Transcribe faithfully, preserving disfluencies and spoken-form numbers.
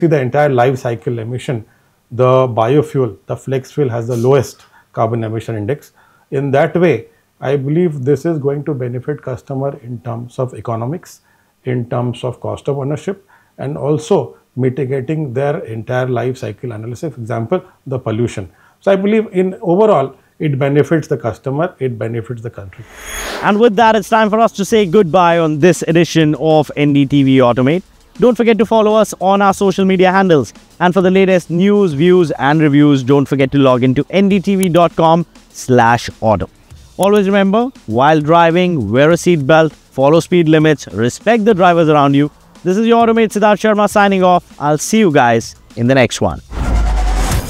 See the entire life cycle emission, the biofuel, the flex fuel has the lowest carbon emission index. In that way, I believe this is going to benefit customer in terms of economics, in terms of cost of ownership, and also mitigating their entire life cycle analysis, for example, the pollution. So I believe in overall, it benefits the customer, it benefits the country. And with that, it's time for us to say goodbye on this edition of N D T V Automate. Don't forget to follow us on our social media handles. And for the latest news, views and reviews, don't forget to log into N D T V dot com slash auto. Always remember, while driving, wear a seatbelt, follow speed limits, respect the drivers around you. This is your Automate Siddharth Sharma signing off. I'll see you guys in the next one.